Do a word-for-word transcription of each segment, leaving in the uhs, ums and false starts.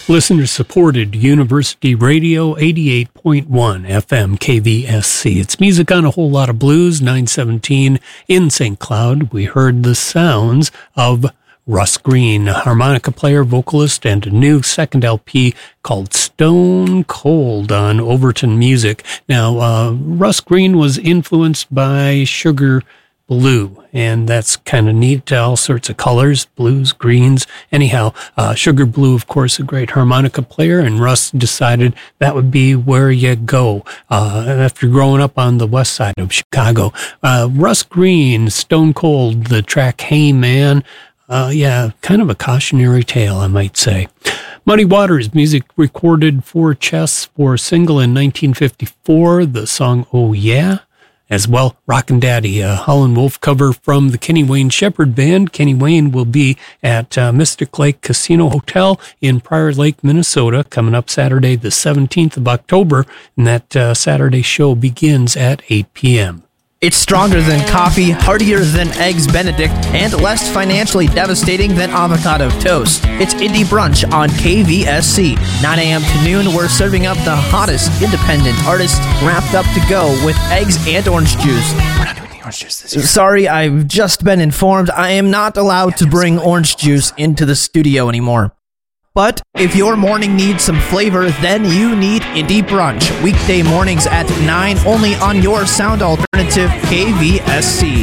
Listener-supported University Radio eighty-eight point one F M K V S C. It's music on a whole lot of blues, nine seventeen in Saint Cloud. We heard the sounds of Russ Green, harmonica player, vocalist, and a new second L P called Stone Cold on Overton Music. Now, uh, Russ Green was influenced by Sugar Blue, and that's kind of neat. All sorts of colors, blues, greens. Anyhow, uh, Sugar Blue, of course, a great harmonica player, and Russ decided that would be where you go uh, after growing up on the west side of Chicago. Uh, Russ Green, Stone Cold, the track Hey Man. Uh, yeah, kind of a cautionary tale, I might say. Muddy Waters, music recorded for Chess for a single in nineteen fifty-four, the song Oh Yeah. As well, Rockin' Daddy, a Howlin' Wolf cover from the Kenny Wayne Shepherd Band. Kenny Wayne will be at uh, Mystic Lake Casino Hotel in Prior Lake, Minnesota, coming up Saturday, the seventeenth of October, and that uh, Saturday show begins at eight p.m. It's stronger than coffee, heartier than Eggs Benedict, and less financially devastating than avocado toast. It's Indie Brunch on K V S C. nine a.m. to noon, we're serving up the hottest independent artists wrapped up to go with eggs and orange juice. We're not doing the orange juice this year. Sorry, I've just been informed I am not allowed to bring orange juice into the studio anymore. But if your morning needs some flavor, then you need Indie Brunch. Weekday mornings at nine, only on your sound alternative, K V S C.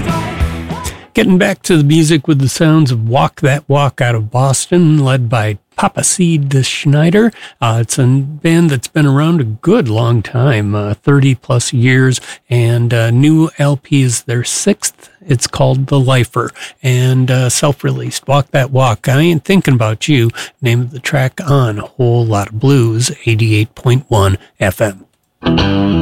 Getting back to the music with the sounds of Walk That Walk out of Boston, led by Papa Seed Schneider. Uh, it's a band that's been around a good long time, uh, thirty plus years, and uh, new L P is their sixth. It's called The Lifer, and uh, self-released. Walk That Walk, I Ain't Thinking About You, name of the track on A Whole Lot of Blues, eighty-eight point one F M.